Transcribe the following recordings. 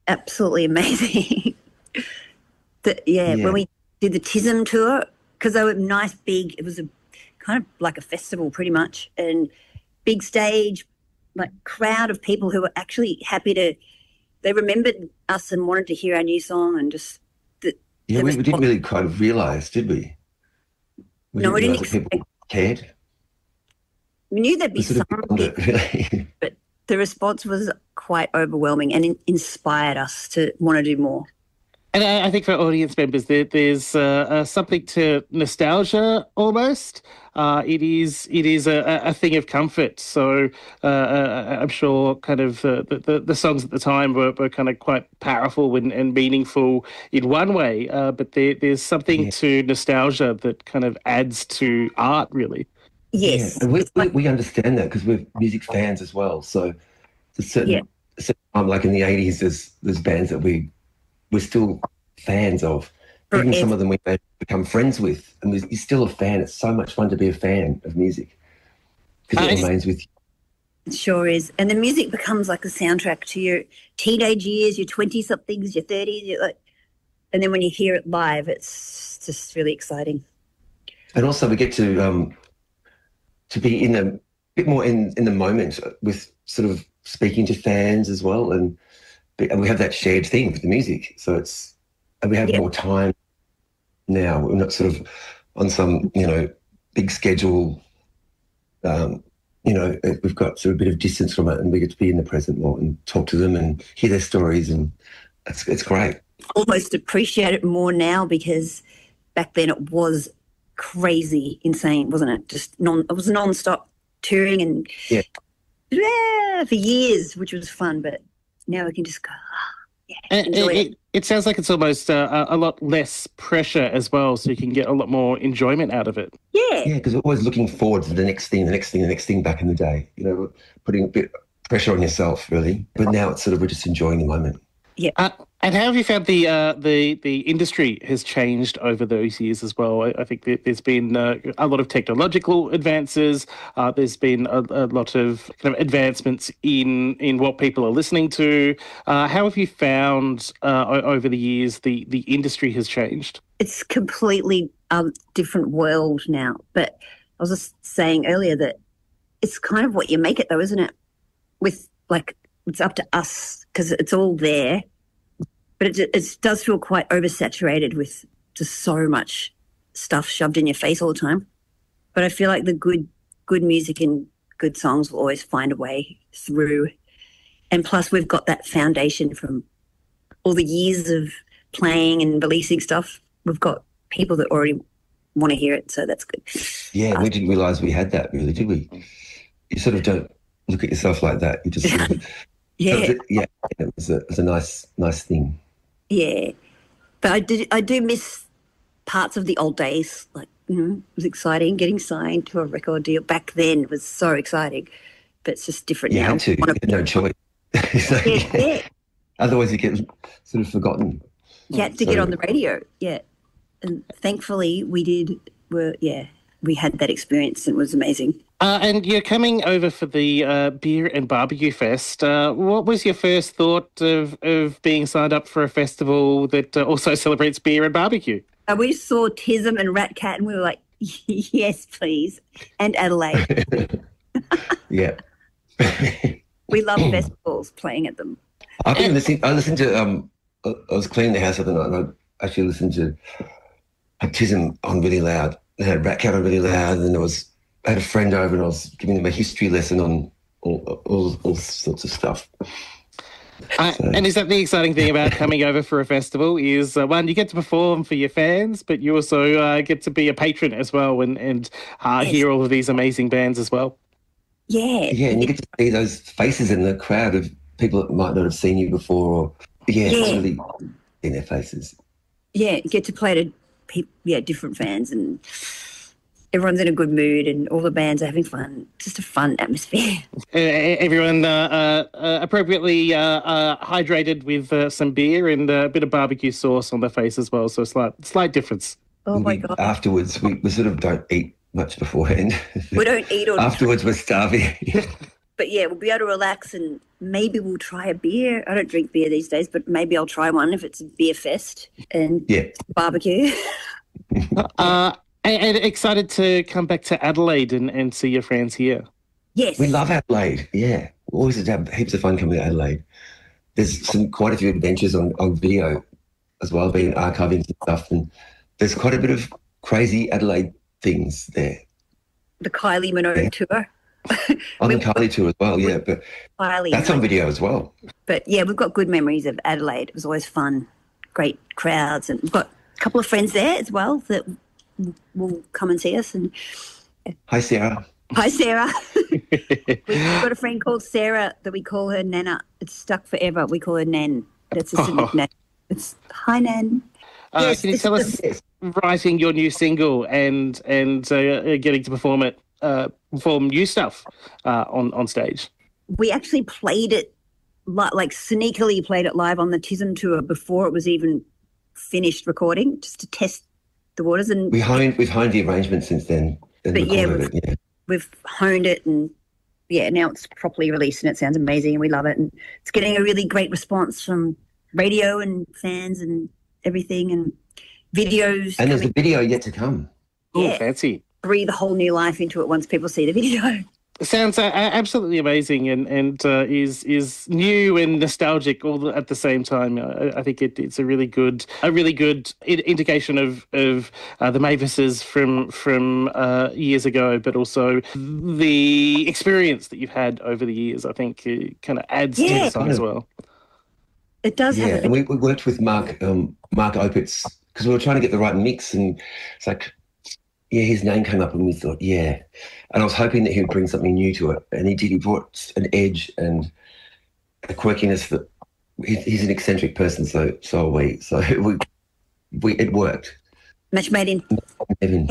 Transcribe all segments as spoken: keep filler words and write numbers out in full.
absolutely amazing. the, yeah, Yeah. when we did the Tism tour, because they were nice, big, it was a kind of like a festival pretty much, and big stage, like crowd of people who were actually happy to, they remembered us and wanted to hear our new song and just the, Yeah, the we, we didn't response. really kind of realise, did we? We No, didn't we didn't realise that expect, people cared. we knew there'd be We're sort some of beyond big, it, really. but the response was quite overwhelming and in, inspired us to want to do more. And I, I think for audience members, there, there's uh, uh, something to nostalgia almost. Uh, it is it is a, a thing of comfort. So uh, uh, I'm sure kind of uh, the, the, the songs at the time were, were kind of quite powerful and, and meaningful in one way. Uh, but there, there's something Yeah. to nostalgia that kind of adds to art, really. Yes. Yeah, and we, It's like, we, we understand that because we're music fans as well. So it's a certain, Yeah. a certain time, like in the eighties, there's there's bands that we we're still fans of. Even Forever. some of them we may become friends with, and there's- you're still a fan. It's so much fun to be a fan of music because it Yes. remains with you. it sure is. And the music becomes like a soundtrack to your teenage years, your twenty-somethings, your thirties. You're like, and then when you hear it live, it's just really exciting. And also we get to um, to be in a bit more in, in the moment with sort of speaking to fans as well, and and we have that shared thing with the music. So it's and we have Yeah. more time now. We're not sort of on some you know big schedule. Um, you know, we've got sort of a bit of distance from it, and we get to be in the present more and talk to them and hear their stories, and it's it's great. Almost appreciate it more now because back then it was crazy, insane, wasn't it? Just non, it was non-stop touring and Yeah. yeah, for years, which was fun. But now we can just go, ah, yeah, And enjoy it, it. it, it sounds like it's almost uh, a a lot less pressure as well, so you can get a lot more enjoyment out of it. Yeah, Yeah, because we're always looking forward to the next thing, the next thing, the next thing back in the day. You know, putting a bit of pressure on yourself, really. But now it's sort of we're just enjoying the moment. Uh, and how have you found the uh, the the industry has changed over those years as well? I, I think that there's been uh, a lot of technological advances. Uh, there's been a, a lot of kind of advancements in in what people are listening to. Uh, how have you found uh, o- over the years the the industry has changed? it's completely um different world now. But I was just saying earlier that it's kind of what you make it, though, isn't it? With like, it's up to us because it's all there, but it, it does feel quite oversaturated with just so much stuff shoved in your face all the time. But I feel like the good, good music and good songs will always find a way through. And plus, we've got that foundation from all the years of playing and releasing stuff. We've got people that already want to hear it, so that's good. Yeah, we didn't realise we had that, really, did we? You sort of don't look at yourself like that. You just sort of, Yeah, so yeah, it was a, it was a nice, nice thing. yeah. But I do, I do miss parts of the old days. Like, you know, it was exciting getting signed to a record deal. Back then it was so exciting, but it's just different You now. had to. You Wanna- had no choice. So, Yeah, yeah. Otherwise, you get sort of forgotten. You had to So- get on the radio, yeah. And thankfully we did, were, yeah, we had that experience and it was amazing. Uh, and you're coming over for the uh, Beer and Barbecue Fest. Uh, what was your first thought of, of being signed up for a festival that uh, also celebrates beer and barbecue? Uh, we saw Tism and Rat Cat and we were like, yes, please. And Adelaide. Yeah. We love festivals, playing at them. I've been listening. I listened to. Um, I I was cleaning the house the other night, and I actually listened to Baptism on really loud. I had Rat Cat on really loud, and then I was. I had a friend over, and I was giving them a history lesson on all, all, all sorts of stuff. Uh, So- and is that the exciting thing about coming over for a festival is, uh, one, you get to perform for your fans, but you also uh, get to be a patron as well and, and uh, Yes. hear all of these amazing bands as well. Yeah. Yeah, and you get to see those faces in the crowd of people that might not have seen you before. Or yeah, it's Yeah. really in their faces. Yeah, get to play to pe- yeah, different fans and everyone's in a good mood and all the bands are having fun. Just a fun atmosphere. Uh, everyone uh, uh, uh, appropriately uh, uh, hydrated with uh, some beer and a bit of barbecue sauce on their face as well, so a slight, slight difference. Oh my we, God. Afterwards, we, we sort of don't eat much beforehand. We don't eat or Afterwards, we're starving. but yeah, we'll be able to relax and maybe we'll try a beer. I don't drink beer these days, but maybe I'll try one if it's a beer fest and Yeah. barbecue. Uh, and, and excited to come back to Adelaide and, and see your friends here. Yes. We love Adelaide. Yeah. We always have heaps of fun coming to Adelaide. There's some quite a few adventures on, on video as well, being archiving and stuff. And there's quite a bit of crazy Adelaide things there. The Kylie Minogue Yeah. tour. On We- the Kylie tour as well, yeah. But Kylie. that's on video as well. But yeah, we've got good memories of Adelaide. It was always fun, great crowds, and we've got a couple of friends there as well that will come and see us. And Hi, Sarah. hi, Sarah. We've got a friend called Sarah that we call her Nana. It's stuck forever. We call her Nan. That's a nickname. It's hi, Nan. Uh, Yes, can you this tell is us, writing your new single and and uh, getting to perform it, uh, perform new stuff uh, on on stage? We actually played it, li- like sneakily played it live on the Tism tour before it was even finished recording, just to test the waters. And We honed, we've honed the arrangement since then. And But yeah, recorded it, yeah. we've honed it, and yeah, now it's properly released and it sounds amazing and we love it. And it's getting a really great response from radio and fans and everything, and videos. And there's coming, a video yet to come. Oh, Yeah. fancy. breathe a whole new life into it once people see the video. Sounds uh, absolutely amazing, and and uh, is is new and nostalgic all the, at the same time. I, I think it, it's a really good a really good i- indication of of uh, the Mavises from from uh, years ago, but also the experience that you've had over the years. I think it kind of adds to Yeah. the song as well. It does Yeah, have a and we, we worked with Mark um, Mark Opitz because we were trying to get the right mix, and it's like, yeah, his name came up, and we thought, yeah, and I was hoping that he would bring something new to it, and he did. He brought an edge and a quirkiness that he, he's an eccentric person, so so are we. So we we it worked. match made in. Evan,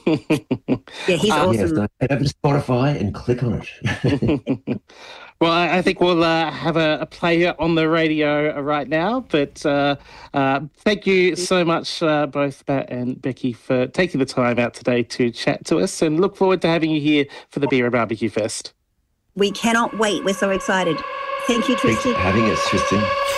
Yeah, he's Uh, yes, awesome. no, head over to Spotify and click on it. Well, I I think we'll uh, have a, a player on the radio right now. But uh, uh, thank you so much, uh, both Matt and Becky, for taking the time out today to chat to us, and look forward to having you here for the Beer and Barbecue Fest. We cannot wait. We're so excited. Thank you, Thanks Tristan. for having us, Tristan.